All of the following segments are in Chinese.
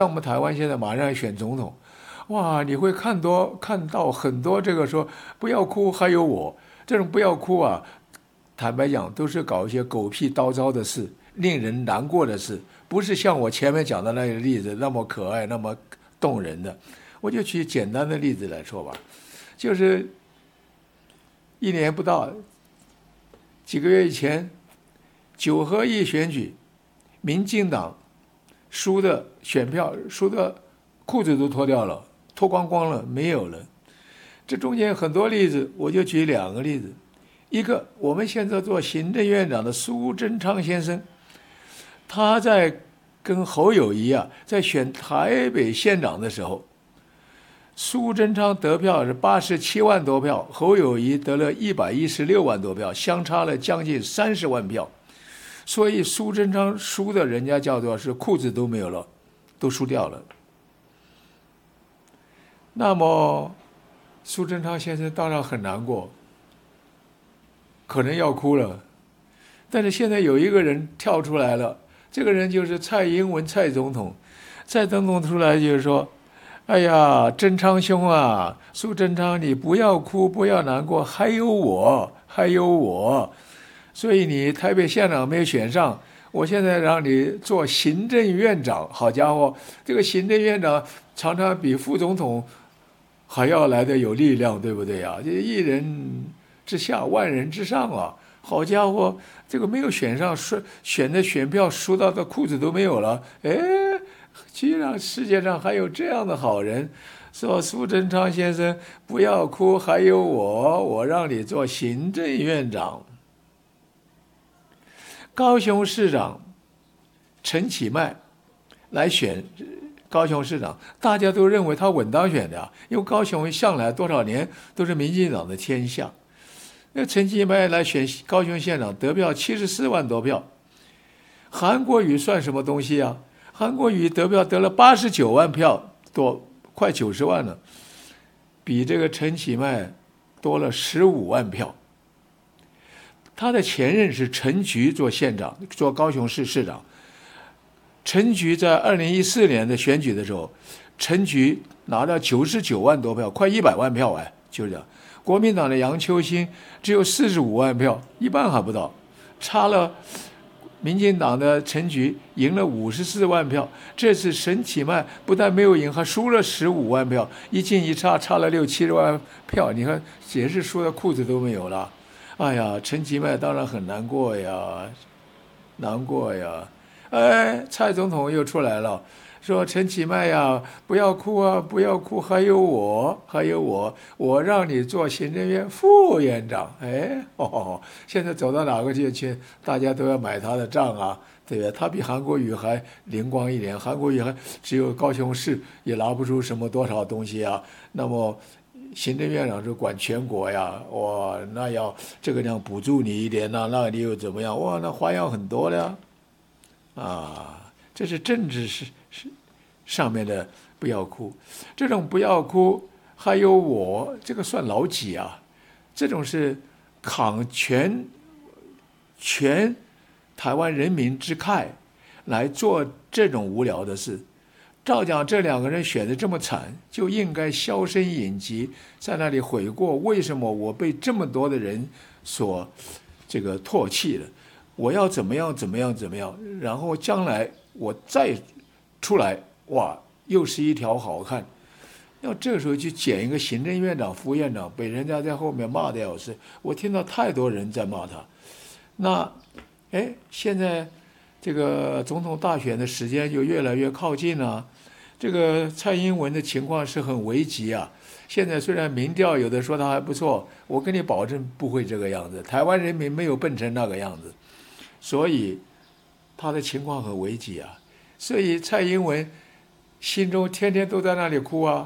像我们台湾现在马上要选总统，哇，你会看到很多这个说不要哭，还有我这种不要哭啊，坦白讲都是搞一些狗屁叨糟的事，令人难过的事，不是像我前面讲的那个例子那么可爱、那么动人的。我就举简单的例子来说吧，就是1年不到，几个月以前，9合1选举，民进党输的选票输的裤子都脱掉了，脱光光了，没有了。这中间很多例子，我就举2个例子。一个，我们现在做行政院长的苏贞昌先生，他在跟侯友宜在选台北县长的时候，苏贞昌得票是87万多票，侯友宜得了116万多票，相差了将近30万票。所以苏贞昌输的，人家叫做是裤子都没有了，都输掉了。那么苏贞昌先生当然很难过，可能要哭了。但是现在有一个人跳出来了，这个人就是蔡英文蔡总统。蔡总统出来就是说，哎呀，贞昌兄啊，苏贞昌你不要哭，不要难过，还有我，还有我。所以你台北县长没有选上，我现在让你做行政院长。好家伙，这个行政院长常常比副总统还要来的有力量，对不对呀？这一人之下，万人之上啊！好家伙，这个没有选上，选的选票输到的裤子都没有了。哎，居然世界上还有这样的好人，说苏贞昌先生不要哭，还有我让你做行政院长。高雄市长陈其迈来选高雄市长，大家都认为他稳当选的因为高雄向来多少年都是民进党的天下。那陈其迈来选高雄县长，得票74万多票。韩国瑜算什么东西啊？韩国瑜得票得了89万票多，快90万了，比这个陈其迈多了15万票。他的前任是陈菊做县长，做高雄市市长。陈菊在2014年的选举的时候，陈菊拿到99万多票，快100万票就这样。国民党的杨秋兴只有45万票，一半还不到，差了民进党的陈菊赢了54万票。这次陈其迈不但没有赢，还输了15万票，一进一差，差了6-7万票。你看，也是输的裤子都没有了。哎呀，陈其迈当然很难过呀，难过呀！哎，蔡总统又出来了，说陈其迈呀，不要哭啊，不要哭，还有我，还有我，我让你做行政院副院长。哎，现在走到哪个地区，大家都要买他的账啊，对不对？他比韩国瑜还灵光一点，韩国瑜还只有高雄市，也拿不出什么多少东西啊。那么行政院长是管全国呀，哇，那要这个样补助你一点那你又怎么样？哇，那花样很多的呀，这是政治上面的不要哭，这种不要哭，还有我这个算老几啊？这种是扛全台湾人民之慨来做这种无聊的事。照讲这2个人选的这么惨，就应该销声隐疾，在那里悔过，为什么我被这么多的人所这个唾弃了？我要怎么样怎么样怎么样，然后将来我再出来，哇，又是一条好汉。要这时候去捡一个行政院长、副院长，被人家在后面骂的要死。我听到太多人在骂他。那，现在这个总统大选的时间就越来越靠近了，这个蔡英文的情况是很危急啊。现在虽然民调有的说他还不错，我跟你保证不会这个样子，台湾人民没有笨成那个样子，所以他的情况很危急啊。所以蔡英文心中天天都在那里哭啊。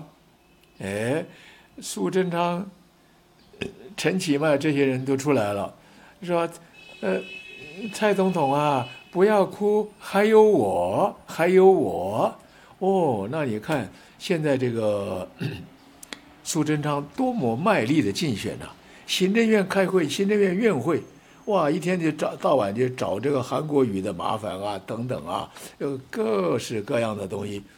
苏贞昌、陈其迈这些人都出来了，说蔡总统啊，不要哭，还有我，还有我。那你看现在这个苏贞昌多么卖力的竞选啊！行政院开会，行政院院会，哇，一天就到晚就找这个韩国瑜的麻烦啊，等等啊，有各式各样的东西。